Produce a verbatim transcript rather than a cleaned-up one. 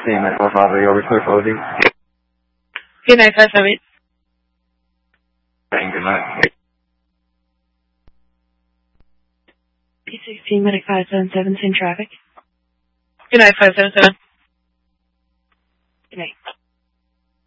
sixteen, medical five, are you over clear for O D? Good night, five seven eight. Good night. P sixteen, medic five seven seven, same traffic. Good night, five seven seven. Good night.